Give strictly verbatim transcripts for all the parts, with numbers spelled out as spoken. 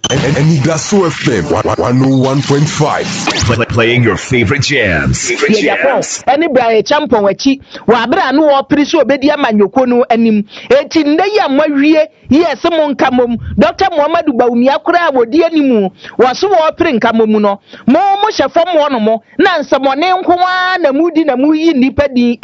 Enigaso F M one oh one point five. Playing your favorite jams. Favorite jams. Any Brian Champon Wachi, Wabra no or Priso Bedia Manyokono and eighteen Naya Marie, yes, someone come, Doctor Mohammed Baumiakura, or dear Nimu, was so offering Kamomuno, more Mosha from one more, nan someone named Kwan, a moody, a moody, nipedi,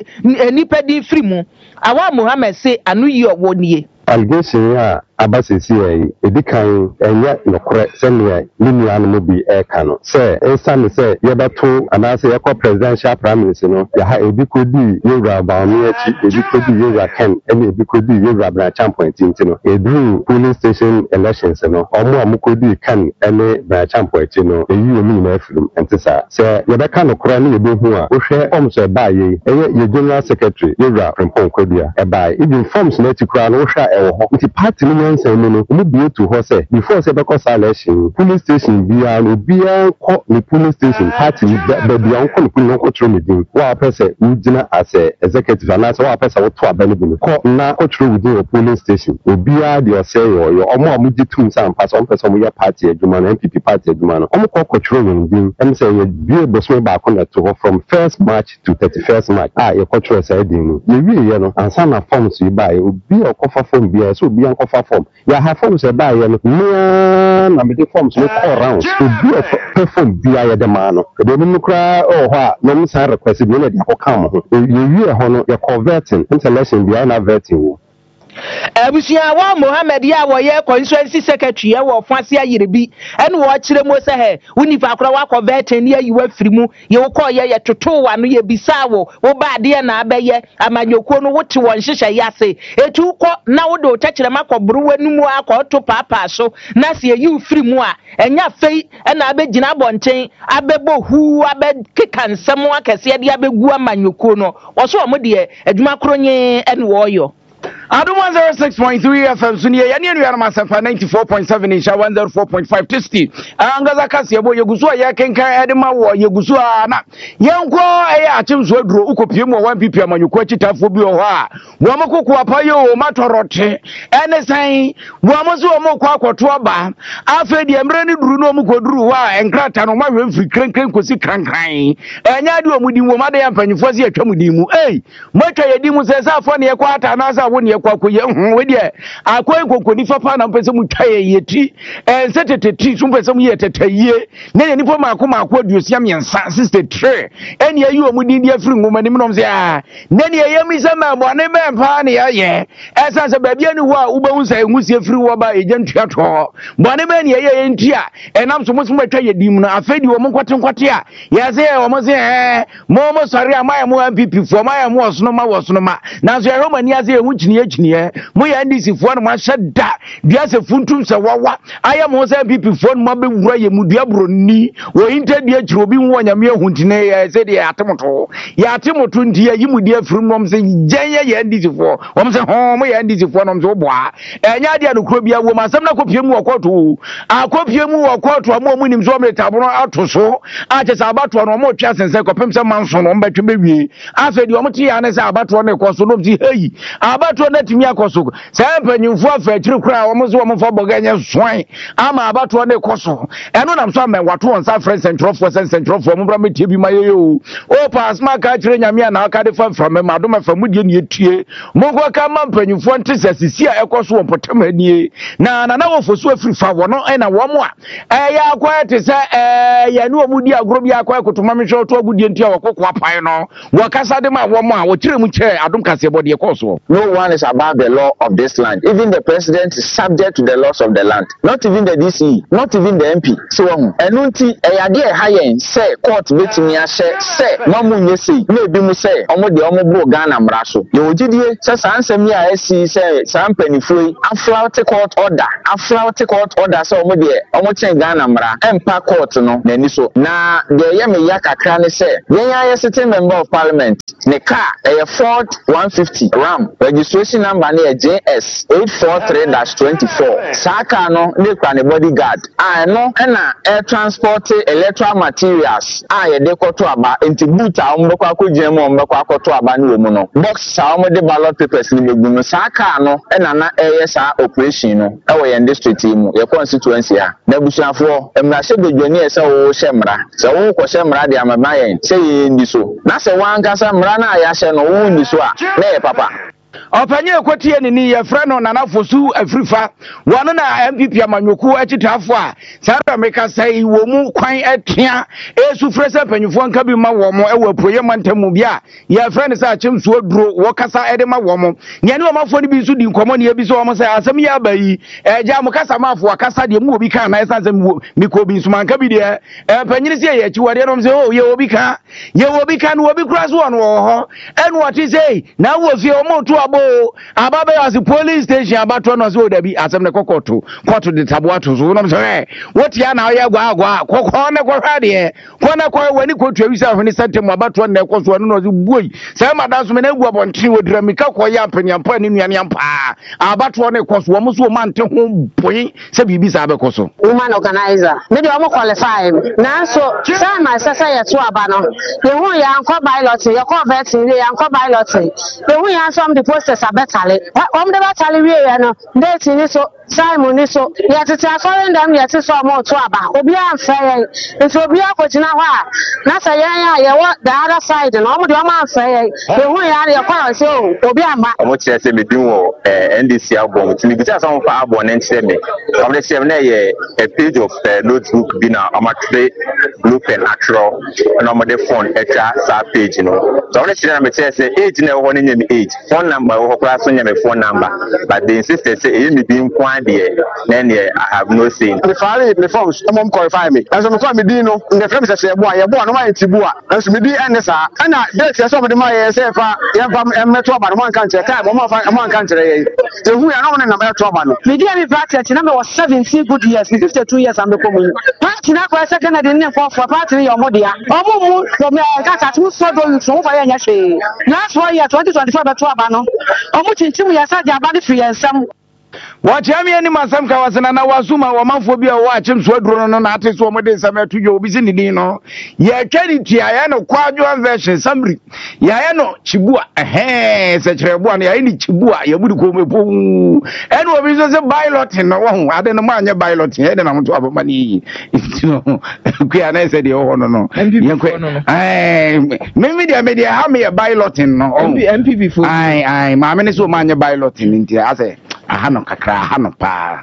nipedi frimu. Awa Mohammed say, I knew you one year. Allegation ya abasisi ya edikan enya nokore senia ninu anu bi e kanu se ensane se yebato anase yakọ presidential prime minister no ya ha ebikodi yewra baami achi ebikodi yewra ken ene ebikodi yewra bra champion tinti no edru polling station elections no omo amukodi kan ene bra champion achi no eyi omi na afrum entisa se yebeka nokore ne yebehu a ohwe omso ba ye eye ye general secretary yewra Frimpong Kodua e ba even forms na tikura no ohwa e ho nti party no say no no we be to ho say before say because election police station bia no bia ko the police station party be bia ko no no ko tro me din wa person we gina as a executive and as wa person what to available ko na ko tro within the police station obia dey say yo yo omo amudi tum sam pass on person we party aduma na N P P party aduma no omo ko ko tro me din em say ye bia boso ba ko na to from first March to thirty-first March ah ye ko tro say din no ye wi ye no ansa na forms you buy obia ko fa form bia so obia ko fa form ya ha forms e buy ye no na me the forms we call around obia perform bia ye de ma no e de no kra oh ha no me say request bi na de ko kan ho ye wi ho no ye converting installation bia na verting wo Abusia wa Mohammed ya wo ye constituency secretary ya wo fase ayerebi ene wo kire mo se he unifa akora wa convert ni ayi wa firimu ye wo ko ye ye toto wa no ye bisa wo wo ba de na abaye amanyoko no wote won hihye ya se etu ko na wo do takire makobru wanumu akoto papa so na se yi firimu a enya fei na abegina bonten abebo hu abekeka nsem akese de abegu amanyoko no wo so mo de adwuma kronye ene wo yo Adu one oh six point three F M Sunia yani enu ya masafa ninety-four point seven insha one oh four point five Tisti angaza kasi yebo yegusu ya kenka edema wo yegusu na yenko eya achimso aduro ukopie mu one P P amanyuko chitafo bi ho a wo makoko apayo matorote ene san wo amozo wo kwa akoto ba afedi emre ni duru no mukoduru wa enkrata no ma hwemfiri krenkren kosi krankran enya de omudi wo made ya mpanyifo se atwa mudi mu ei matwa yedi mu se sa afo ne kwa ata na sa wo ne kwa koye hu we de akoy kokoni fa na mpese mu twaye yeti enseteteti so mpese mu yetetaye na ne nipo maako maako aduosia miensa sixty-three eni ayi omudi ndi afiri ngoma ni mnom se ah na ne yemi se ma bo ne be mpa ne ye esa se ba bia ni wo a ubehu se engusi afiri wo ba ejentua to bo ne be ne ye ntia enam so musu matwa ye dim na afedi wo mkote nkote a ye se wo mo se eh mo mo sori amaya mo M P P fo amaya mo osono ma wosono ma na so ye romani ase ehu chini chini mo ya ndisi fo no ma hyeda dia se funtum se wawa aya mo se M P P fo no ma be wura ye mudua broni wo intedie chiro bi wo nyame ehuntine ya se de atemoto ya atemoto ndia yimudie firim no se jenye ye ndisi fo wo se ho mo ya ndisi fo no se boa enya dia no kro bia wo ma sam na kopie mu wokoto akopie mu wokoto amo mu nim so me tabro atoso a che sa abato no mo twa sense kopem se manso no mbetwe bewie afedi wo mo ti ya ne se abato no ekoso no ti hey abato na timi akoso se empanyimfo afa akiri kra wo mo so wo mo fa boganya swan ama abato na ekoso eno nam so ama wato on sa friend central for central for mo bra metie bi mayeyo o pass ma ka akiri nyame na aka de fa from ma do ma fa mudie ne etie mo ko ka ma empanyimfo nte sasisi a ekoso wo potem anie na na na wo foso afiri fa wo no na wo mo a eh ya akwa te se eh ya nu omudi agro bi akwa ekotoma me hwe to agudie ntia wo kokko apan no wo kasa de ma wo mo a wo kire mu kire adom kase bode ekoso. No one is above the law of this land. Even the president is subject to the laws of the land. Not even the D C E, not even the M P. So um enunti eyade e hayen say court betimi ahye say no mu nyesi na ebi mu say omo de omo bo Ghana mra so. Ye ogidie say sansem ya esi say sampanifui aflaute court order. Aflaute court order say omo de omo chen Ghana mra empa court no nani so. Na de ye me ya kakra ne say yen ya sitting member of parliament ne car e Ford one fifty Ram registration registration number near J S eight four three dash twenty-four. Saka no ne kwa ne bodyguard. Ah no na air transport electoral materials. Ah ye de koto aba enti boot a ombekwa akogye mu ombekwa akoto aba ne wo mu no. Box sa omo de ballot papers ni megu no Saka no na na eye sa operation no e wo ye district mu ye constituency a. Na busuafo emra hye bedwani e se wo hye mra. Se wo ko hye mra de amama yen se ye ndi so. Na se wan kasa mra na ya hye no wo ndi so a na ye papa. Opanye ekwotie ni ni ye freno nana fosu afrifa wano na M P P amanyoku achitafo a sara meka sai wo mu kwan atia esu fresa panyufo nka bi ma wo mo e wo proye mantamu bia ye freno sa chimso aduro wo kasa ede ma wo mo nyane wo mafo ni bi su di nkomo ne bi so wo mo sai asem ya bayi eja mo kasa mafo akasa de mu obi kan na esan sem mi ko bi su manka bi de e panyini se ye chi wade no se o ye obi kan ye obi kan wo bi kura so wo no ho enu oti sei na wo fie o mo to abo ababe as police station abato no so dabi asem ne kokoto koto de taboato so no say what ya na ya gwa gwa kokko ne ko hade ko na ko wani kotu awisa hwene sentem abato ne ko so no so buoi say madan so me na bu abonti wodira mika ko ya panyampa ne nuane ampa abato ne ko so mo so mante ho boyi se bibi sa be ko so woman organizer me de o mo qualify na so say my sasa ya to aba no ye hu ya anko pilot ye ko vet ni ya anko pilot ye hu ya some the process abetale om de batale wie ya no date ni so Simon ni so ya tete afọrọ ndam ya tete so mo to aba obi amfa ye nso obi akogina ho a na sa yan ya ye wo the other side no mo de o ma amfa ye ye hu ya ye kwa se o obi ama omo kire se me din wo N D C abom timi bi ta so fa abom na ntire me omo de se me na ye a page of uh, notebook bi na amatre look and natural na omo de phone etra sa page no so omo de kire na me kire se age na wo ne nyame age phone number wo kora so nyame phone number but the insisted say e me bin kwa de then I have no say the fare the forms am qualify me and so me kwa me din no the frame say say boa ye boa no ma ntibua and so me din en sa na date say so me de ma ye say fa ye fa meto aba no man kan che kai mo ma fa man kan chere ye te hu ya no na na meto aba no me dia me practice na me was seventeen good years fifty-two years am ko mu party na kwa second na de ne for for party yo mo dia omo mu so me ka ka tu so do so fa ye nya hwe last one year twenty twenty-four beto aba no omo chinchim ya sa ja ba de free ensam Wachami ani masam ka wasana na wasuma wa manfo bia wa achim so aduro no na ate so mo de nsam atujo obi si nini no ye charity aya no kwadwo version samri ya ya no chibua eh se cherebua no ya ni chibua ya budi ko mepo eno obi so se pilot no wo ade no manye pilot e de na mto aboma ni no kuya na se de ho no no ye kwe eh me dia me dia ha me pilot no M P P fu ai ai ma me ne so manye pilot ni nti ase aha no kakra aha no pa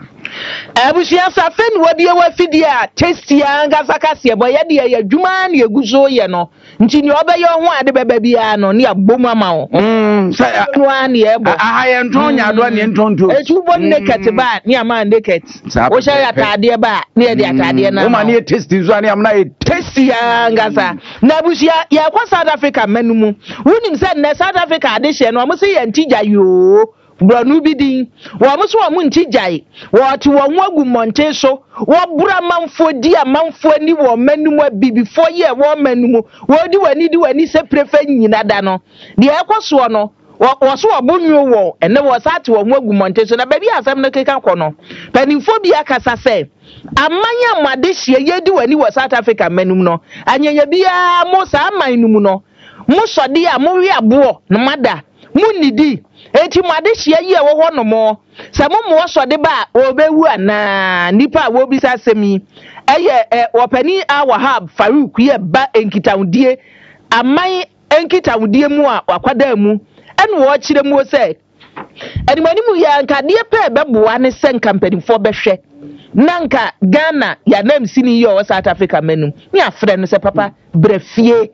abusia safen wodi e wa fidi a testia ngasa kase bo ye de ye adwuma na eguso ye no nti ni obeye ho ade beba bia no ni agbomu ama wo mm sa no ani e bo aha ye nton nya do ani ntonto e tu bon naked ba ni ama naked wo sha ya tade ba ni e de atade na wo ma ni testi zo ani amna e testia ngasa na abusia ya kwa South Africa manumu wunim se na South Africa ade hye no mo se ye ntija yo branu bidin wo mo so wo ntijai wo ti wo wagu monte so wo bura manfo di amanfo ni wo manum bibifo ye wo manum wo di wani di wani se prefe nyina da no de ekoso no wo so obonwo wo ene wo sate wo wagu monte so na ba bi asem no keka kono panimfo bi akasa se amanya made hie ye di wani wo South Africa manum no anyanya bia mo sa amanum no mo so de a mo wi abo no mada mo nidi eti mwade hia yi e wo ho no mo se mo mo so de ba obewu ana nipa wo bi sa semi eye wo pani a Wahab Farouk ye ba enkitaudie aman enkitaudie mu a wakwada mu ene wo kire mu se enimani mu ya nka de pe beboa ne se company for behwe nanka Ghana ya nam sini yo South Africa menum ni afre no se papa brefie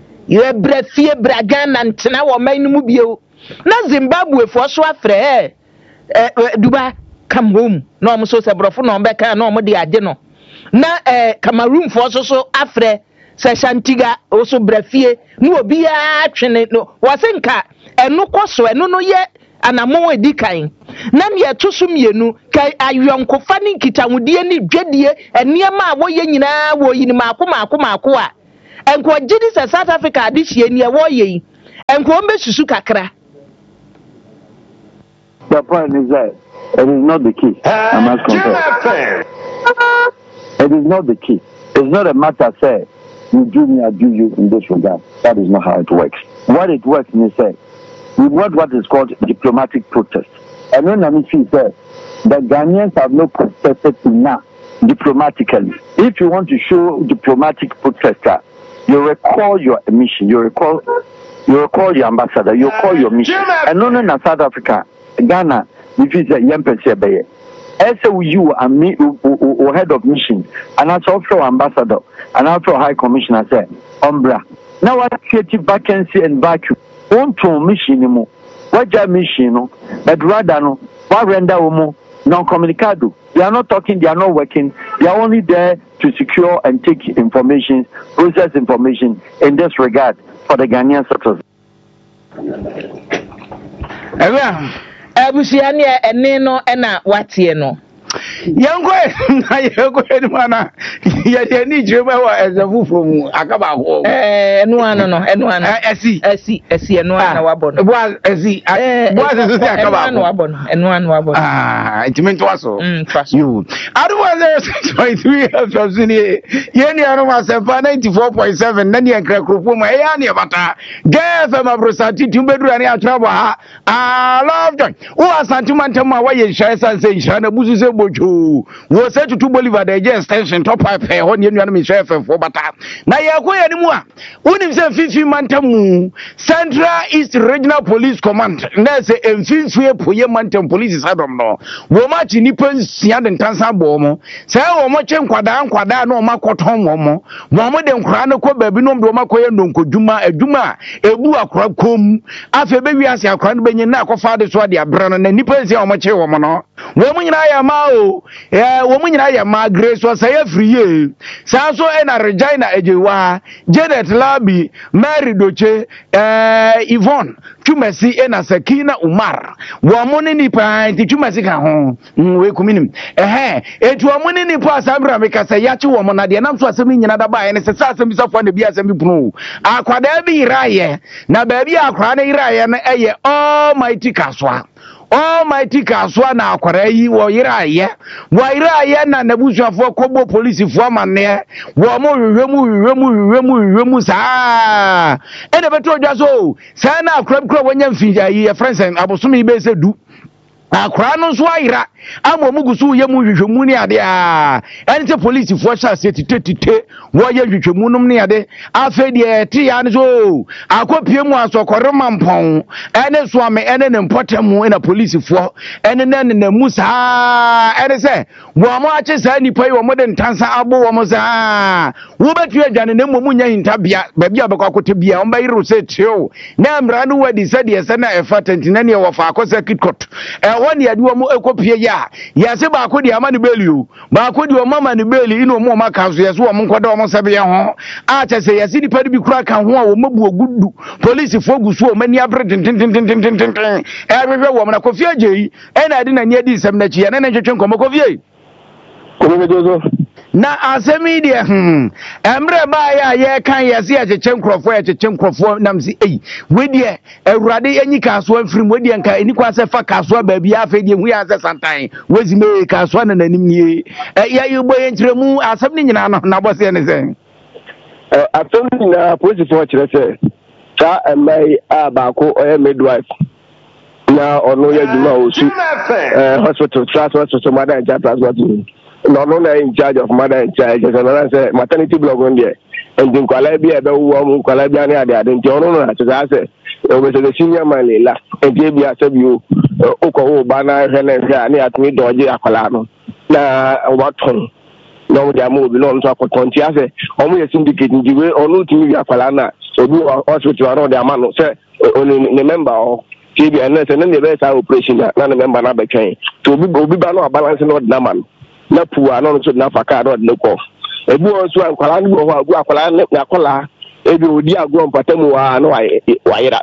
ye brefie bra Ghana ntena wo man mu bio na Zimbabwe for so afre eh Dubai come home no mo so se brofo no be kan no mo de ade no na eh Cameroon for so so afre se Shantiga oso brafie no obi a twene no wasenka eno koso eno no ye anamo edikan na ne to so mienu kai ayonkofa ni nkitawudie ni dwadie eniema a wo ye nyina wo yini maako maako maako a enko gidi se South Africa ade hie ni e wo ye enko mbe susu kakra the point is that it is not the key. I must confess. It is not the key. It's not a matter say you do me, I do you in this regard. That is not how it works. What it works is say we want what is called diplomatic protest. And when I see say the Ghanaians have not protested enough diplomatically. If you want to show diplomatic protester, you recall your mission, you recall you recall your ambassador, you recall your mission. And not in South Africa, Ghana, if it's a young person, as you and me, or head of mission, and as also ambassador, and also high commissioner say, Umbra. Now what creative vacancy and vacuum? One to mission anymore. What your mission, but rather no, what render more non-communicado. They are not talking, they are not working, they are only there to secure and take information, process information in this regard for the Ghanaian citizens. Abusiani eneno ena watieno. Yango na yango enwana ya de ni jema wa ezafu from akaba ho eh enu ano no enu ano esi esi esi enu ano wabo no bo esi bo esi si akaba enu wabo no enu ano wabo ah intimento aso mm faso you adu was six point three F M ni ye ni anu ma seven ninety-four point seven na ni enkra krofo ma ya ni bata G F M abrosati tumbedura ni atrabo ha I love joy o asanti mantem ma wa ye hia sanse hia na buzu se bojo wo se tutu Bolivar the extension top pipe he ho ne nua no me hia F M fo bata na ye ko ye ni mu a unim se fifi mantem mu Central East Regional Police Command na se emfinfie poye mantem police sadom no wo ma chi nipa nsia de ntansa bo mo se wo mo che nkwada nkwada na o makoton wo mo wo mo de nkura no ko baabi no do makoye ndonkodwuma adwuma ebu akora kom afa be wi ase akora no benyin na akofa de so de abra no na nipa nsia wo mo che wo mo no wo mo nyina ya ma o eh wo mo nyina ya ma grace so say free ye sa so e na Regina Ejewa Janet Labi Mary Doche eh Yvonne Tumasi e na Sakina Umar wo mo ne nipa nti Tumasi ka ho we kuminim eh eh etu wo mo ne nipa asabra me ka say ya che wo mo na de nam so asem nyina da ba e ne se sa asem bisafo na bi asem bi punu akwada bi iraye na ba bi akwara na iraye na eye almighty kaswa Almighty kaswa na akwara yi wo iraye wo iraye na nabusuafo kobo police fo amane wo mo hwehwemu hwehwemu hwehwemu hwehwemu saa ene beto odwaso saa na akwara bi kro wonya mfinja yi e friends abosomi be se du akra no so ayira amomugusu ye mu hwehwemu ni ade a ene te police fo sha se titetite wo ye hwehwemu num ni ade afa de ti ya ne so akopie mu asokore mampon ene so ame ene ne mpotemu ina police fo ene ne ne musa ene se wo mo ache sa nipa yi wo mo de ntansa abo wo mo sa wo betu adwane ne momu nya hintabia ba bia bakwa kote bia on ba yiro se tio na amra no wadi se de se na efa tentina ne wo fa akosa kitkot wani adi wo mo ekopie ya ya se ba ko di ama ne beli o ba ko di o mama ne beli ino mo maka so ya so wo mo nkoda wo mo sebe ho a che se ya si di pa bi kura kan ho a wo mabu ogudu police fo gusu o mani abre tin tin tin tin tin tin e hwehwe wo mo na Kofi Ajeyi e na adi na ni adi sem na chi ya na na twetwe nkomo Kofi Ajeyi Kofi Ajeyi na asemi de hmm emre ba ya ye kan ye se acheche nkrofo acheche nkrofo nam si ei we de awurade enyi kaso afrim we de nka eni kwa se fa kaso ba bia afa de hu ya se santan wezi me kaso na nanim nie ya yubo ye ntremu asem ni nyina no na bose ne se eh asem ni na police fo kire se sa emai a ba ko oye midwife na ono ya juma osu eh hospital transfer to mother and child transport no no na in charge of mother and child just na say maternity block on there and din kwala bi e be wo mu kwala bi ani ade ade nti ono no na tsa say e we say senior man la e dey bi asabi o o ko wo ba na he na he ani atumi doje akwala no na waton no dia mo bi no nto akotonti ase o mo ye syndicate ndi we ono timi bi akwala na obi hospital around the man say ne member o T B N S and then the rest operation na na member na be twen to obi obi ba no balance no na man na puwa no so na faka no de ko ebu on so ankwala ni bo ho agu akwala na akwala ebi odi agro mpatamu wa no wa yira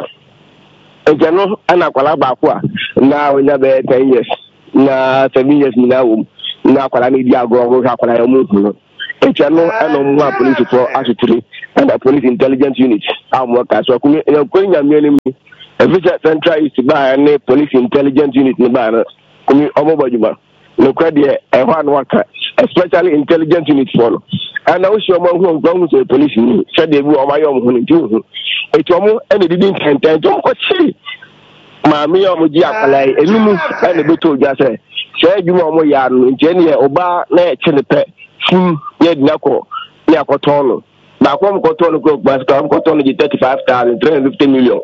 ejano ana akwala ba kwa na onya be ten years na seven years ni na wo na akwala ni di agro ho akwala ya mu no ejano ana mu a police for asutri and the police intelligence unit am work as akumi en ko nya mi ni Efisha Central East ba ne police intelligence unit ne ba na kumi omo bajuma no kwade e ho an waka especially intelligence unit for no and now show mo hu ngwan hu police ni se de bi o ma yo mo hu nti hu eti omo e de din tenten to ko chi ma mi yo mo ji akalai enimu e ne beto ja se se adwuma omo ya no nti ne oba na e chi ne pe fun ye dina ko ni akoton no na ko mo koton ko gba ska mo koton ji thirty-five thousand three hundred fifty million.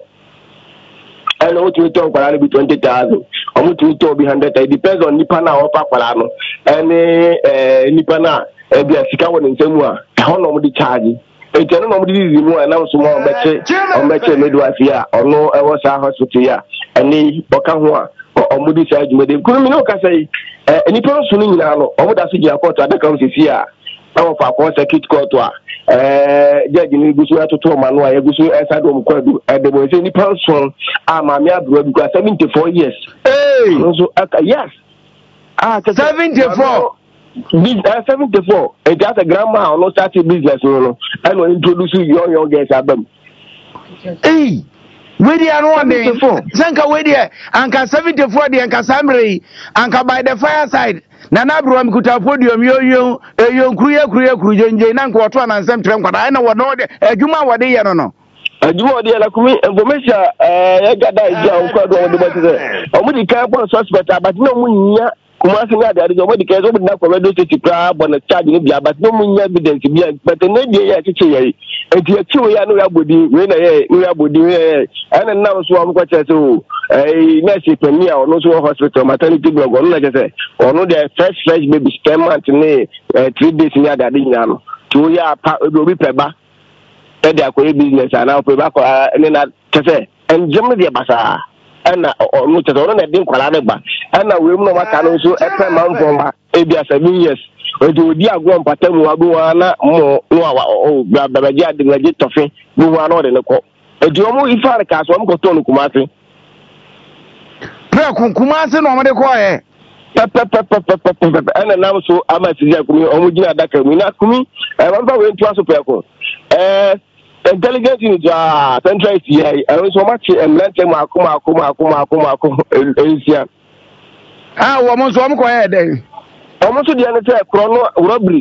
And what we talk about be twenty thousand. Or what we talk be hundred. It depends on Nipana or Papalano. And uh Nipana uh be a sika one in Semua. How long the charge? It's no nobody more announce more better or better midwife here or no I was a hospital here. And they Bokanwa or Moody side with them. Couldn't know say any person in Nano or what I see your court at the council here. Now for a circuit court. Eh judge ni gusu atoto manu aye gusu esa do mkwadu e de bo se ni person amami abro bi kwa seventy-four years. Hey so aka yes ah seventy-four uh, seventy-four e just a grandma no start business no no and we introduce young young girls abam. Hey we dey anu one day sanka we dey anka seventy-four dey anka samre anka by the fireside na na bro am kuta podium yo yo yo kruye kruye krujenje na nko to na nsem trem kwada na wono de adwuma wode ye no no adwuma wode la kumi information eh ya gada ija nko do wode bate omudi kan bon suspect abati no munya kuma sin ga da omudi kan so na ko do tete pra bon charge ni bia abati no munya evidence bia but na die ya chiche ye enti ya chiwo ya no ya bodi we na ye no ya bodi we ana na so am ko chese o eh nurse premier ono so hospital maternity block ono na chese ono the first fresh baby ten months ni three days ni ada de nyina no to ya pa obi peba e de akọ business ana peba ko ni na chese en jem de basa ana ono chese ono na din kwala na gba ana we mu no maka no so e pe man fo ma e bia seven years o de odi agwo mpatamu abu na mo no o babaji adingaje tofe bu wa no de ne ko e di omo ifare ka so mo ko to no kumase pre kumase no mo de ko e pep ana nam so ama sija kumi omo gina daka mi na kumi e ba we ntu aso pe ko eh intelligence unit ja central C I e so ma chi emlante ma akoma akoma akoma akoma akoma ensia ah wo mo so mo ko e den omo so dia ne se krono robbery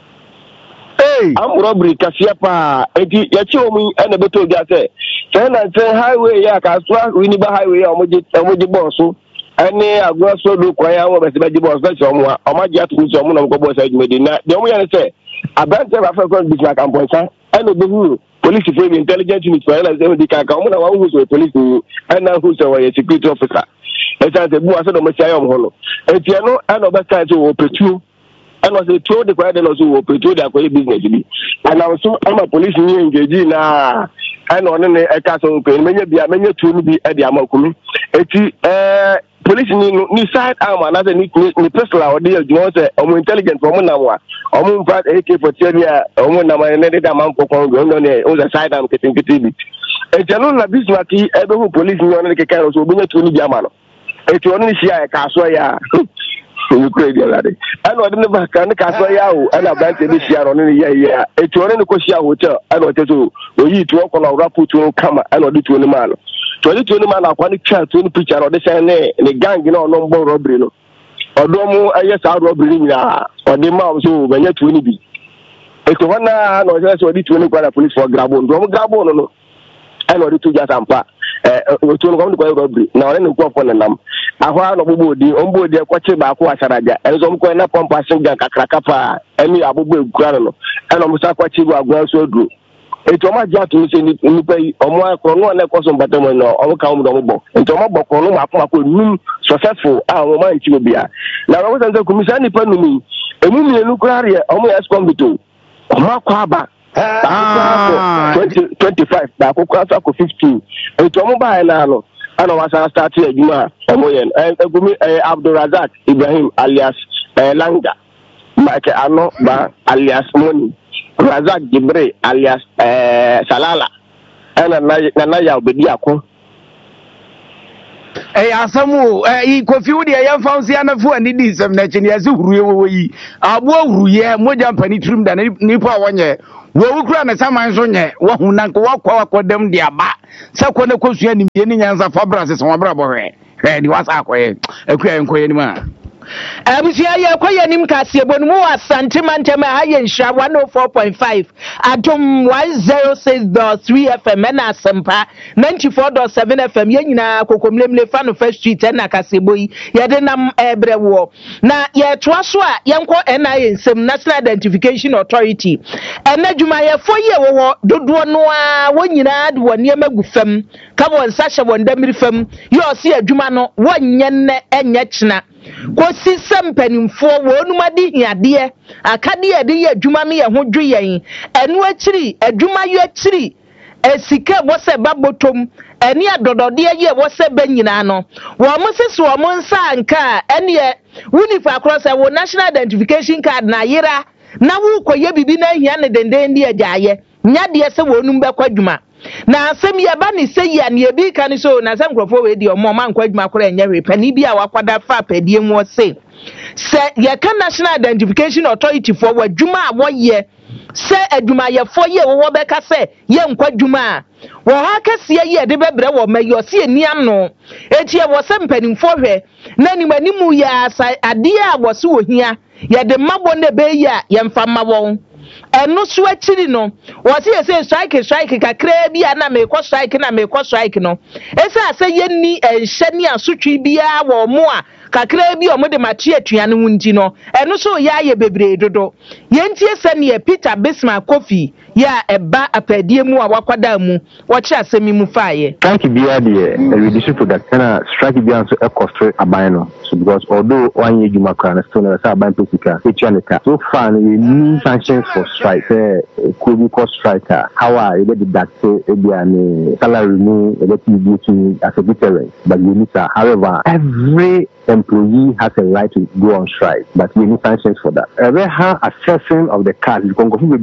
hey am robbery kasia pa eti ya chi omu e na beto dia se se na se highway ya ka so we ni ba highway omo je omo je boss ani agwa so do kwa ya wo be se ba je boss na che omo omo je atu so omo na ko boss ajumedi na de omo ya ne se abante ba fa ko business campansa and the police for intelligence unit for na say di ka ka omo na wa hu so police and na hu so wa security officer esa se bu aso do mo sia yo mo no etia no and obeka so wo petu and was a told the kwade no so wo petu da ko business bi and also am police ni engage na and on ne e ka so ko menye bia menye tu ni bi e di amakumi eti eh police ni ni side arm na say ni ni pistol or dey you know say omo intelligence omo na wa omo mfa A K forty-seven ya omo na ma ne dey man kokon go no ne o the side arm ketin ketin bi eti no na business ki e be hu police ni on ne ke kan so obo nya tu ni bi ama no eti on ni sia e ka so ya you crazy already and what never can ka so ya o and abante bi sia no ne ya ya eti on ne ko sia hotel and what to o yi to ko na rapport to kama and what to ni ma no to ni to ni ma na kwa ni chat to ni picture no de say ne ni gang na no mbo robbery no odo mu aye sa robbery ni na ode ma so banya to ni bi eti wana no say so di to ni kwa na police for grabo ndo mo grabo no no and what to just ampa eh to no ko ni robbery na one ni ko fo na nam ahwa no bobo odi ombo odi kwache ba ko asaraja enzo mko na pompa singa kakraka pa eni abobo egura no eno musa kwache bu agwa so duro eto ma ja to se ni ni pe omo akro no na ko so mbatamo no omo ka omo do mo ento ma bokro no ma ko ko num successful ah omo ma nti obia na ro se komisa ni pa numi emu mi enu kurare omo ya skombito omo akwa ba ah twenty-five ba ko kwa so ko fifteen eto omo ba na no ana wasa start adwuma emoyen egumi Abdulrazak Ibrahim alias Langa Mike Ano ba alias Moni Razak Jibre alias Salala ana na na ya obedi akọ eh asamu eh Kofi wo de ya fansi anafu ani di sem na chi ne yase huruye wo yi abo huruye moja mpani trim da nipa wonye wo wukura na saman so nye wo hunan ko wakwa wakodem de aba sako na kosua ni me ni nyanza fabra se so wabra bo hwe eh di wasa akoye akua enkoye ni ma abusia ye koye nim kase bonu mu asante mantema haye nhwa one oh four point five atom one oh six point three F M na asempa ninety-four point seven F M ye nyina kokomlemle fa no first street na kaseboyi ye de nam ebrewo na ye toa so a ye nko N I A nsem National Identification Authority enadwuma ye fo ye wo dodo no a wo nyina de wone magufam ka won sa hye won damiri fam ye o se adwuma no wonye ne enye kyena kosi sempanimfo wonum ade hiade akade ade ye adwuma no ye ho dwe yen enu akiri adwuma yo akiri esika bo se babotom eni adodode ye wo se banyina no wo mo sese wo mo nsa anka ene unifa across wo National Identification Card na yira na wo koye bibi na hia ne denden di agyaye nyade se wonum be kwadwuma na asem ye ba ni se ya ne bi kan so na asem krofo we di omo man kwadwuma kora enye we pani bi a wakwada fa padie mu se se ye kan National Identification Authority for wadwuma a wo ye se adwuma ye fo ye wo be ka se ye nkwadwuma wo ha kase ye de bebre wo mayo se eniam no etie wo se mpanimfo hwe na ni manimu ya ade a wo se wo hia ye de mabo ne be ya ye mfa mabo enu so akiri no wo se ye se strike strike kakra bi na me ko strike na me ko strike no esa se ye ni enhye ni asotwi bia wo mo a kakra bi o mo de machi atuane wunti no enu so ya ye bebre dodo ye ntie se ne Peter Bismarck Kofi ya eba apadie mu a wakwada mu wo kye asemi mu faaye strike bia de e reduce product na strike bia so e cost aban no so because although one year juma kra na still na say aban pesika etuaneka so far we need sanctions for strike eh could be cost striker how are you deduct e bia ni salary mu e let you to as a deterrent but you need to however every employee has a right to go on strike, but we need sanctions for that. Every uh, assessing of the card, you can go through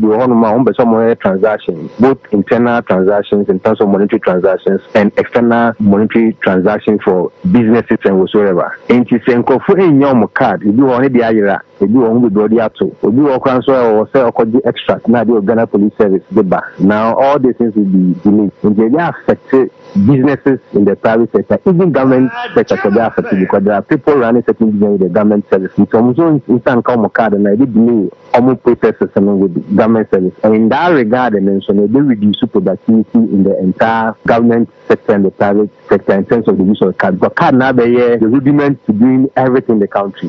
the transactions, both internal transactions in terms of monetary transactions and external monetary transactions for businesses and whatsoever. And to say, in your card, you do only the ayira, you do only the body up to, you do all kinds or say, or the extract, now the Ghana Police Service, the back. Now, all these things will be delayed. And they are affected businesses in the private sector, even government sector, they are affected because there are people running certain business in the government service. It's almost instant come card and I did believe almost processes with government service. And in that regard, I mentioned they reduce productivity in the entire government sector and the private sector in terms of the use of card. But card now they are the rudiment to doing everything in the country.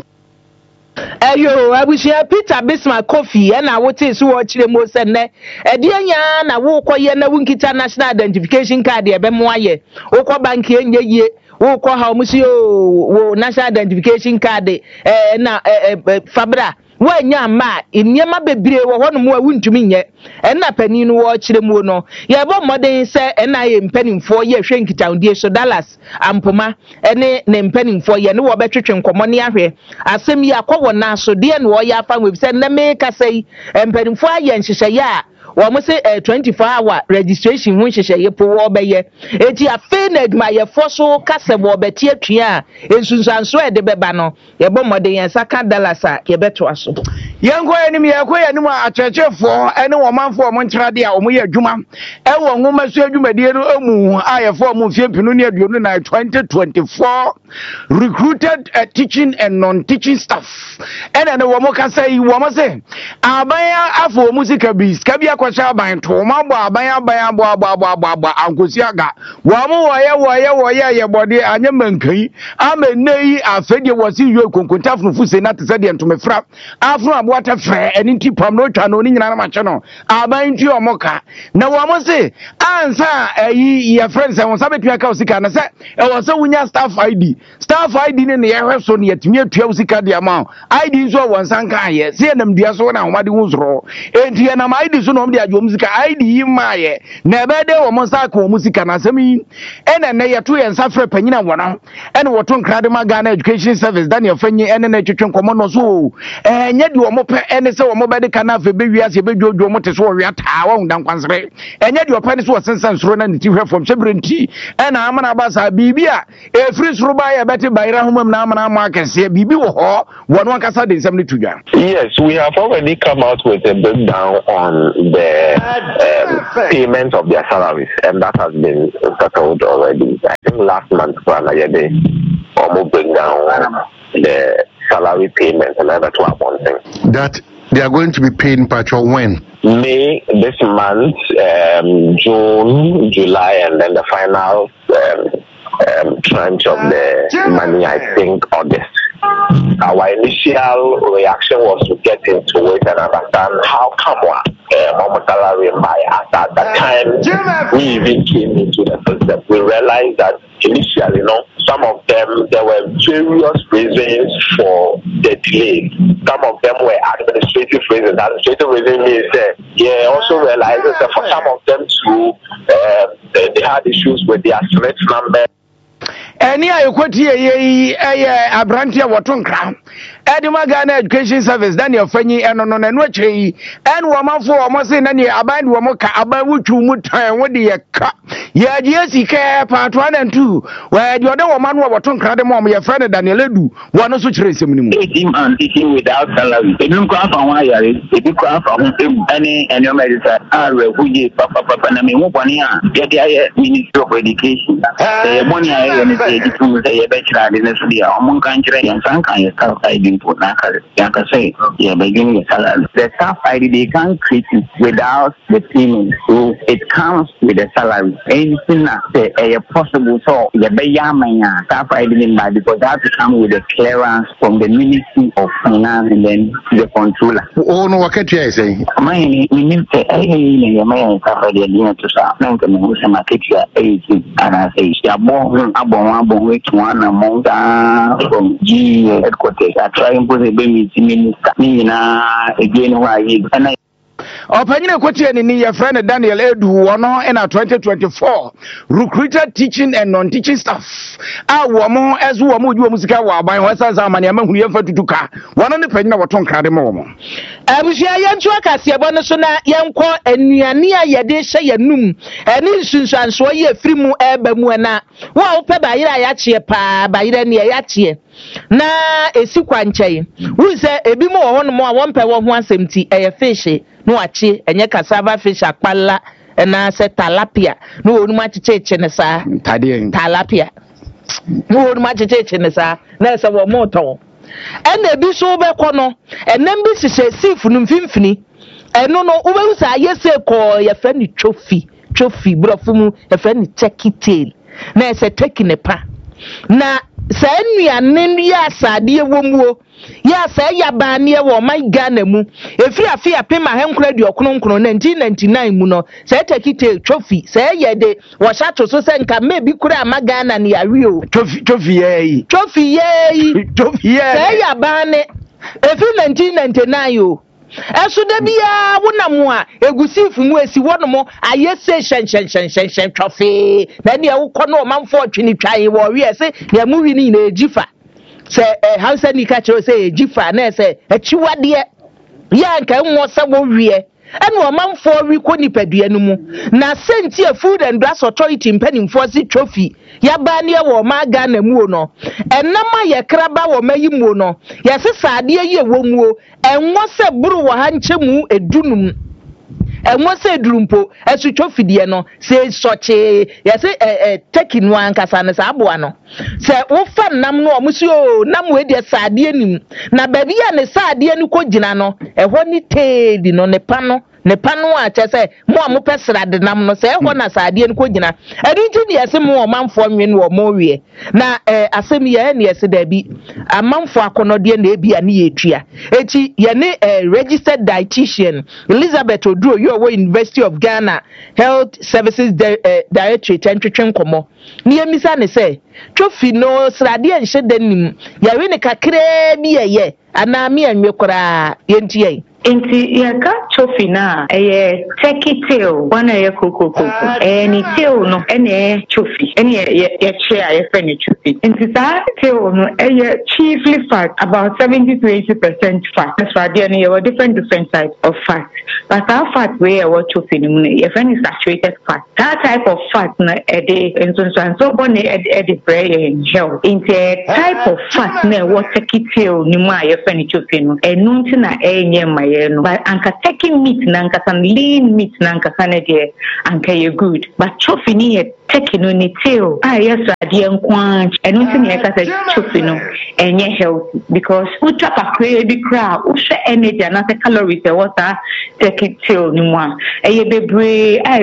Ayo abushia Peter Bismarck Kofi na wote so wo kire mo se ne ede anya na wo koye na wunkita National Identification Card e be mo aye wo ko bank enye yie wo ko ha omusi o wo National Identification Card eh na fabra wanya ma enyema bebre wo ho no mo awuntumi nye enna pani no wo kire mu no ye bo modern se enna ye mpanimfo ye hwe nkitaundie so Dallas ampoma ene ne mpanimfo ye ne wo betwetwe nkomo ne ahwe asem ye akwo na so de ne wo ya fa we se na me ka sei mpanimfo aye nhyehyɛ ya wo mo se twenty-four hour registration hu nhyehyɛ ye po wo be ye eti afa na aduma ye fo so kase wo beti atua ensunsanso e de beba no ye bo modern ye saka Dallas a ye beto aso yenko enim ye ko yenim a chechefo ene wo manfo wo nkyerade a wo ye adwuma e wo nwoma so adwumadie no amu ayefo mo fie pinu ne aduonu na twenty twenty-four recruited uh, teaching and non-teaching staff ene ne wo mo kasa yi wo mo se aban afo musika bis kabia kwasha aban to ma bo aban aban abo abo abo abo ankosi aga wo mo wo ye wo ye wo ye ye bode anya mankai amenei afedie wo si yo konkontafo fuse na tse de ntomefra afro aboata fre eni tipam no twa no ni nyina na mache no aban tu omoka na wo mo se ansa eyi ye friends e won sabetu aka osika na se e wo se wunya staff I D staff I D ne ne ye hweso ne yatimi atua osika de ama I D so won sanka ye se nam dua so na madi uzro enti na ma id so no de adwo musika id yi maaye na ebe de wo monsa ka wo musika na asemi ena na yeto ye nsafre panyina wono ena woto nkrade ma Ghana Education Service Daniel Fanyi ene na twetwe nkomo no so enye de wo mo pe ene se wo mo be de kana fe be wiase be dwodwo mo te so wo wi ata wo ndan kwansere enye de wo pe ne so wo sensan soro na ne ti hwe fom chebrenti ena amana ba sa bibia e free soro ba ye beti bayra humam na amana ma kese bibi wo ho wono ankasa de nsem ne tudwa. Yes, we have already come out with a breakdown on the um, payment of their salaries, and that has been settled already. I think last month for another day, almost breakdown the salary payment and other twelve one thing. That they are going to be paid in patrol when? May this month, um, June, July, and then the final um, um, tranche of the money, I think August. Our initial reaction was to get into it and understand how come uh, salary by us at that time we even came into the system. We realized that initially, you know, some of them, there were various reasons for the delay. Some of them were administrative reasons. Administrative reasons means that yeah, also realizes that for some of them too, uh, they, they had issues with their select number. Any I quote ye a abrantia watonkra Edima Ghana Education Service Daniel Fanyi and on an watchy and woman for almost in any aband womoka about which you would time with the car. Yeah, yes, he care part one and two. Where the other woman were watonkra the mom, your friend Daniel Edu, one of such race him and teaching without salary. If you come from why if you come from any and your medicine, I will who ye papa papa and I mean, one year, get the Ministry of Education. One year. Itu saya baca di Nesli, omong kanjre yang sangka ya staff I D pun nak yang kasi ya begini salah. The staff I D they can't create it without the payment, so it comes with the salary. Anything that a possible so ya bayamanya staff I D in because that to come with the clearance from the Ministry of Finance and then the controller. Oh no, wakati ya say. Mimi mimi te ai ni ya maya staff I D dia tu sa. Nanti mimi sama kitu ai ana say ya bo abo abo wetu wana monga from G headquarters I try impose be minister ni na again why and Opanyine kwoti ni your friend Daniel Edu wono in twenty twenty-four recruited teaching and non-teaching staff a womo ezu womo ju musika wa aban wasanza amane amahunu yemfa tutuka wono ne panyina wotonkrade mo womo abusia yentu akase ebo so na yenko anuane a yede hye yanum ene nsunsuanso ye frimu eba mu na wa wo pe bayira ya chie pa bayira ne ya chie na esi kwankyei wu se ebi mo wo no mo a wonpe wo ho asemti eye fish no achi enye cassava fish akpala na se tilapia no onum achicheche ne sa tade tilapia no onum achicheche ne sa na se wo mo ton ena ebi so be kono enam bi sise sifu no mfimfini eno no wo be sa yese ko ye fa ni trophy trophy brofo mu ye fa ni checky tail na se take ne pa na sa nnuane ya asade womuo ya sa ya baanie wo man Ghana mu efiri afi apema henkura di okononkoro nineteen ninety-nine mu no sa tekite trophy sa ye de wo shato so se nka mebi kura ama Ghana ne yawe o trophy trophy ye trophy ye trophy ye sa ya baane efiri nineteen ninety-nine o eso da bia wonam a egusi fumu esi wonom ayese shen shen shen shen shen trophy na ne wo kono manfo atwini twan wo wi ese ne mu wi ni na ejifa se hausa ni ka chiro se ejifa na se achiwade ya nka nwo se wo wi ene wo manfo wi ko nipadua no mu na senti a food and drugs authority mpanimfo si trophy ya ba ne wo ma Ghana mu no enama ye kraba wo mayi mu no ye sesade ye wo mu enwo se buru wo ha nchemu edunum enwo se edurumpo esu trophy de no se soche ye se eh take no ankasa ne sa aboa no se wo fa nam no omusi o nam we de sade anim na ba bia ne sade ani ko gina no ehwo ni teedi no ne pa no ne panu a chese mo a mo pesra de nam no se ho na saade en ko gina edunti ne yese mo o manfo nwen wo mo wie na eh asem ye ne yese da bi amanfo akonode na ebi ane yetua echi ye ne registered dietitian Elizabeth Oduro yo wo University of Ghana Health Services Directorate entwetwen komo ne yemisa ne se trophy no srade en hye danim ya we ne kakra bi ye ana mi anwe kora yentie Inti yaka chofi na eye teki tail one eye koko koko any tail no any chofi any ye chair ye friend chofi. Inti sa tail no eye chiefly fat about seventy to eighty percent fat. That's why there are different different types of fat. But our fat way our chofi no ye friend is saturated fat. That type of fat no ede into so bone ede bread in gel. Inti type of fat no what teki tail ni ma ye friend chofi no enunti na enye my but anka taking meat nanka san lean meat nanka sanede anka ye good but chofi ni ye taking no ni tail ah yes ade nkwan enu tin ye ka say chofi no enye healthy because we trap akwe bi kra wo hwe energy na say calories e water taking tail ni mo eye bebre ai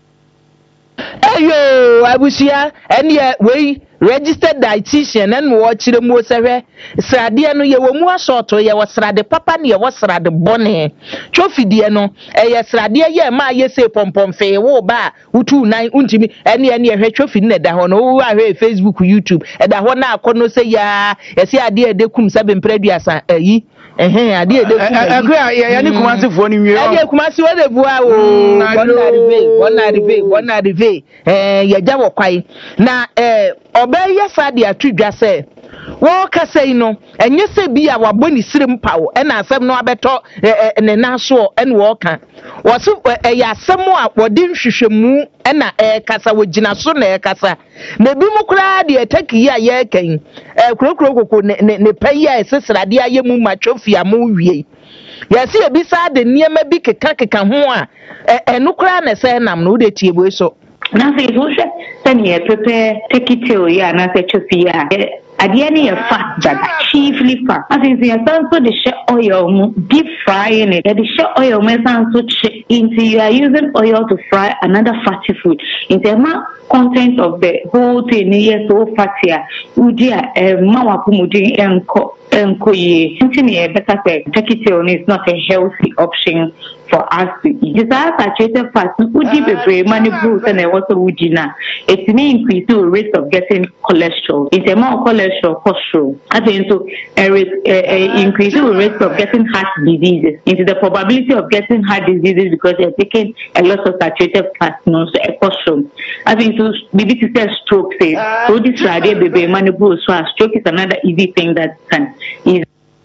ayo abusia ene we registered dietitian and watch the most ever Sradia no ye wo mu asoto ye wo srade papa ne ye wo srade bone chofi die no e ye srade ye ma ye se pompom fe wo ba utu nan untimi ene ene hwe chofi ne da ho no wo ahwe Facebook YouTube e da ho na akono se ya ye se ade ede kum sabe mpraduasa ayi eh ade ede kum akwa ye ne kumase fo ni wie ade kumase wo de bua o bonarive bonarive bonarive eh ye ja wo kwai na eh obey yasa de atudwa se wo kasa ino enye se bi a waboni sirim pawo e na asem no abeto ne naso ene wo ka wo so e ya asem a wodi nhwehwemu e na e kasa wo gina so na e kasa na bi mu kura de etaki ya ye kan e kurokuro kokko ne ne payi a sesrade aye mu machofi amu wie yesi e bi sa de niema bi keka keka ho a enu kura na se nam no de tie bo so na se so hwe sani e prepare take it to ya na se chofi ya Adiani a fat that chiefly fat. As in the so the shea oil deep frying it. The shea oil may sound so into you are using oil to fry another fatty food. In the amount content of the whole thing is so fatty. Udia a mawa pumudi and co and koye. Continue better say take it is not a healthy option for us to eat. This are saturated fat. Udi be money boost and also udina. It may increase the risk of getting cholesterol. It's a more cholesterol cholesterol. I think so. A risk, a, a increase the risk of getting heart diseases. Into the probability of getting heart diseases because you're taking a lot of saturated fat, no, so a cholesterol. I think so. Maybe to say stroke, say so. This radio baby money boost. So a stroke is another easy thing that can easily.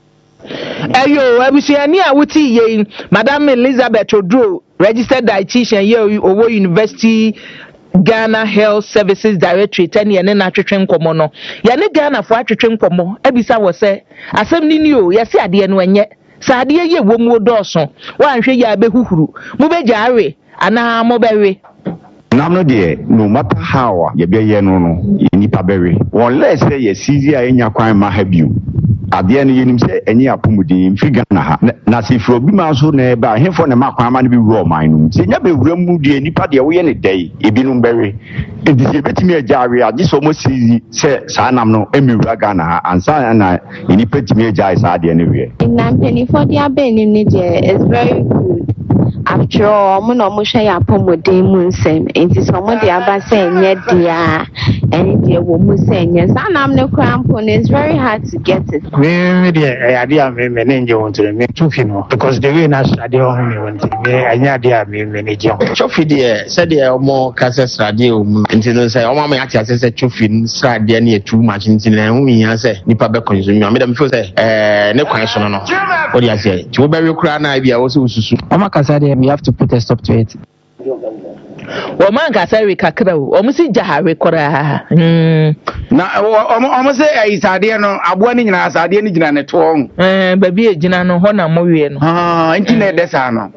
Ayo, abusiani a wuti ye Madam Elizabeth Odro, registered dietitian ye Owo University Ghana Health Services Directorate tani ene na twetwe nkomo no. Ya ne Ghana fo atwetwe nkomo ebisa wo se asem ni ni o ye se ade no enye. Sa ade ye wo mu doso. Wa nhwe ya behuhuru. Mu beja awe ana mo bewe. Namno de no matter how ye be ye no no nipa bewe. Won let say ye sizi a enya kwan ma ha biu. Ade no yenim se enye apomudi mfi Ghana ha. Na se fro bi ma so na ba hemfo ne makwan ma ne bi wuro man no. Se nya be wura mu de nipa de wo ye ne dai ebinum bewe. Enti se betimi ajawe ade so mo sizi se sa nam no emi wura Ghana ha ansa na nipa timi ajai sa ade ne we. Na mpeni for dia ben ni je is very good. After all, mo no mo hwe ya pomodin mu nsem enti so mo de aba se enye dia eni de wo mu se enye sa nam ne crampon is very hard to get it. Me de ade a me me nje won to me tufi no because the way na ade o hu me won me anya ade a me me nje tufi de se de mo kase srade o mu enti no se o ma me ati se tufi srade na e too much enti na hu nya se nipa be consume me dem feel say eh ne kwan so no no o de ase ti wo be we kura na bia wo se ususu o ma kase de we have to put a stop to it. Woman ka say we kakra o omo si jahare kora mm na omo omo se ai sade no aboa ni nyina sade ni gina ne to eh ba bi ejina no ho na mo wie no ah nti na de sa no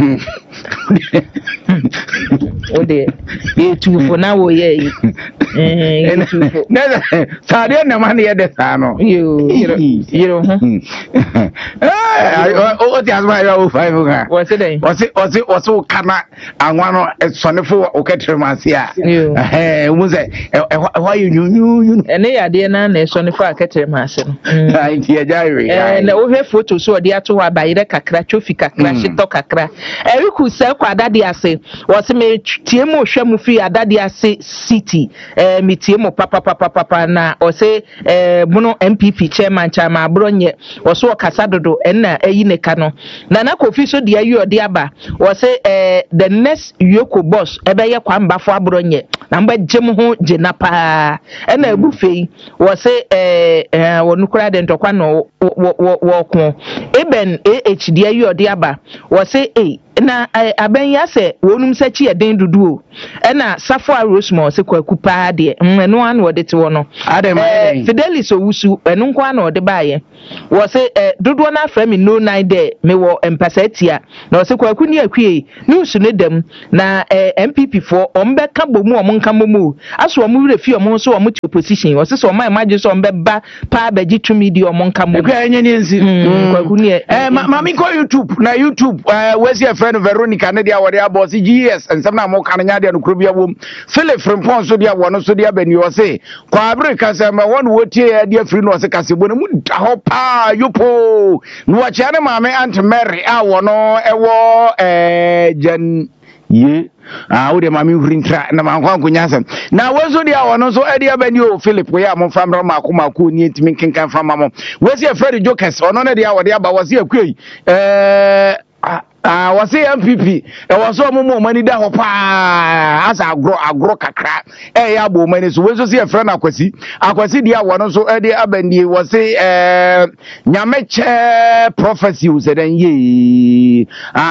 o de e tu fo na wo ye eh na sade na ma ne de sa no yo yo ho eh o ti azma ya o five ga wo se dey o se o se o so kana anwa no sonefo o ketremase a eh wo se why you you you ene ya de na na sonefo a ketremase no ai ti ajai eh na wo hwe photo so de ato wa bayire kakra chofi kakra shito kakra eri ku se kwa adade ase wo se me tie mo hwe mu fi adade ase city eh me tie mo papa papa papa na o se eh buno M P P chairman chama abronye wo so kasa dodo enna eyi ne ka no no na na Kofi so de ayi ode aba wo say eh the next Yoko boss ebe ye kwambafo abronye na mba gem ho gena pa e na agufei wo say eh eh wonu kura de ntokwa no wo ko eben eh de ayi ode aba wo say eh na aben ya se wonum sachi eden dudu e na Safo Rosmo se kwaku pa de eno an wo de te wo no Fidelis owusu eno nko an wo de baaye wo se dudu na afra mi no nine de me wo empasatia na wo se kwaku ni akwie news ne dem na M P P for ombe ka bomu omonka momu aso omu refi omo so omo ti opposition wo se so omo imagine so ombe ba pa baji tumi di omonka momu kwa enye ni nzi kwaku ni eh mami ko YouTube na YouTube wezi e friend Veronica ne dia wode abosi G S ensem na mo kan nya dia no krobia wom Philip Frimpon so dia wono so dia bani wo se kwa Africa se ma won wotie ya dia free no se kasebo ne mu da ho pa yopo no wa chia ne mame Aunt Mary a wono ewo eh jan ye ah wo de mami frintra na ma kwa kunya asem na wo so dia wono so e dia bani o Philip we am famra mako mako ni ntimi kenkan fama mo we se Freddy Jokers ono ne dia wode aba wo se akui eh ah wasi M P P e waso momo mani da ho pa asa agro agro kakra e ya bo mani so weso si e friend akwasi akwasi dia wono so e de abandie wasi eh nyameche prophecy usedan ye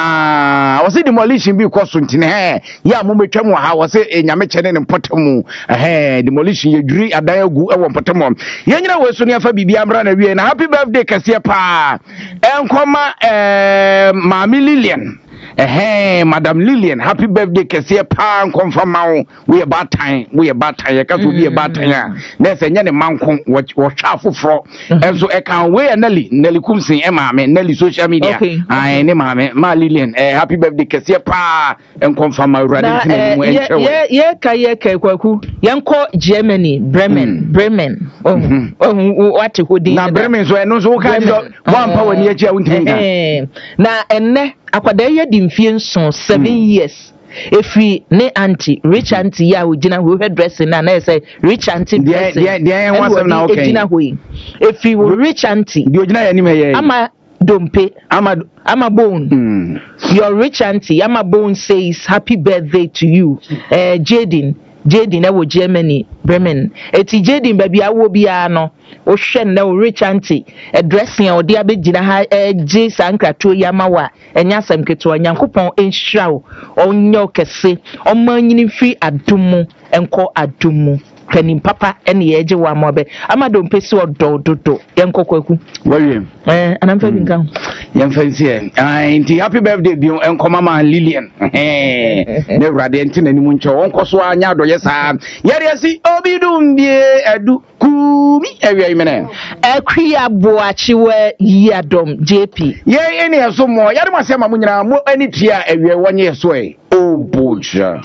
ah wasi demolition bi koso ntine he ya mo metwam ha wasi e nyameche ne mpotemu eh demolition ye duri adan agu e wo mpotemu ye nyina weso ne afa bibia amra na wie na happy birthday kase pa enkoma eh Mami Lillian, eh, Madam Lillian, happy birthday, Kessie Pan, confirm now. We about time, we about time, you can't be about time. There's a young man what was shuffle for, and so I can wear Nelly, Nelly Kumsi, Emma, Nelly social media. I name my Lillian, happy birthday, Kessie Pa, and confirm my running. Yeah, yeah, Kaya Kwaku, Yanko, Germany, Bremen, Bremen. Oh, what who did now Bremen, so I know so kind of one power near Jawin. Now, and akwada ya di mfie so seven years efi ne auntie rich auntie ya ojina ho hairdressing na na say rich auntie dia dia dia wasam na okay ojina ho efi rich auntie di ojina ya ni me ye ama dompe ama ama bone mm. Your rich auntie ama bone says happy birthday to you uh, Jaden Jaden na wo Germany Bremen eti Jaden baby awo bia no o hwe na o rich auntie e dressing o de abegina ha e J sankrato yamawa enya sam keto Nyankopon enhira o onyo kese o manyini fi adumu enko adumu kanim papa ene yeje wa mobe amado mpesi odododo yenko kwaku wawie eh anamfa binka yemfansi eh anti happy birthday bi enko mama Lillian eh ne wrade enti nanimu ncho wonko so anya adoye sa yare asi obidumbie edu kumi ewie imene akria boachiwe yadom J P ye ene eso mo yare mo asema mo nyina mo ani tia ewie wonye so e o boja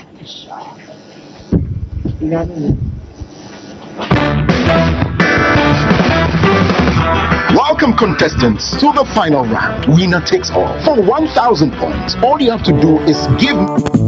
Welcome, contestants, to the final round. Winner takes all. For one thousand points, all you have to do is give.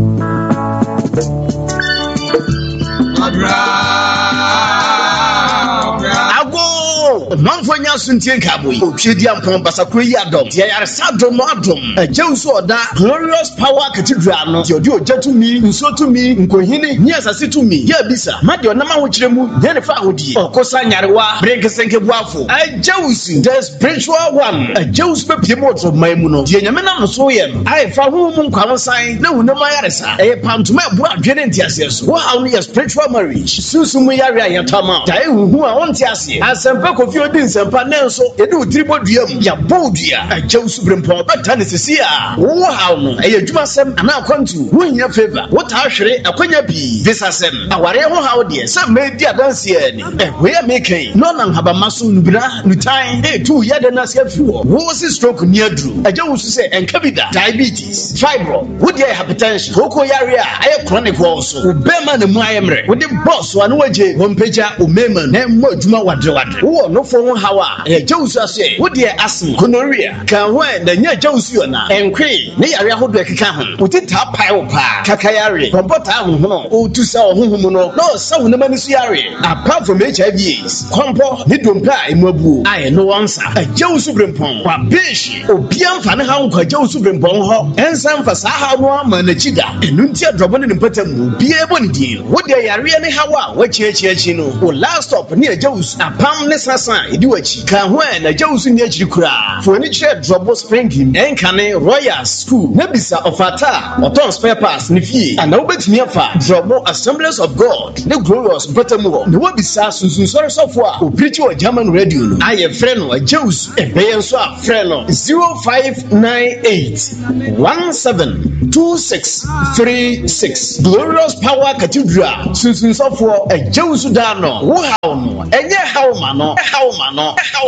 Manfonya suntie kaboi otwedi ampon basakro yi adom tie yare sadom adom agewso oda glorious power cathedral no tie odi ojetumi nsotumi nkohini ni asase tumi ya bisa made onama ho kiremu ye ne fa hodie okosa nyarewa brinkesenke buafo agewso the spiritual one agewso be piemo to maimu no tie nyame na no so ye no ai fa ho mu nkwa san na wunam ayaresa e pantuma ebu adwene ntiase so wo hawo ne spiritual marriage susumu yare ayatama dai huhu a onti ase asempa kofi odi nsempa nenso yedi udribo duam ya bodua agyew subrempo beta ne sisi a wo hawo no e adwuma sem ana akwantu wo nya favor wo ta hwere akwanya bi visa sem aware ho hawo de sem medi adanse ani e we ya meken no nan haba maso nubira nutan e tu ya de na se afiwo wo si stroke ni adru agyew su se enkabida diabetes fibro wo de hypertension koko yare a aye chronic also obema ne mu ayemre wo de boss wa no waje wo mpeja o mema na mo adwuma wadre wadre wo no for hawa e jawusu ase wo de asthma gonorrhea kan ho na nya jawusu na enkwe ne yare ahodo ekeka ho utita pai wo pa kakayare kompota ahono o tusa ohunhum no no sawo na mani su yare apart from H I V AIDS kompo ne dompa emabu aye no onsa a jawusu brempon wa beshi obiam fa ne ha nkwa jawusu brempon ho ensan fa sa ha no ama na chida enunti adrobo ne mpatam bia ebo ne din wo de yare ne hawa wa chiachi achi no o last stop ne jawusu apam ne sasa edi wachi kan ho na jawusu ne achiri kura fo ni chere drobo springing enkane royal school na bisa ofata oton spare parts ne fie ana obetumi afa drobo assemblies of god ne glorious batamu ne wo bisa sunsun sori sofo a oprichi o German radio no aye frɛ no jawusu ebeyen so a frɛ no zero five nine eight one seven two six three six glorious power cathedral sunsun sofo a jawusu da no wo hawo no enye hawo ma no hawo ma no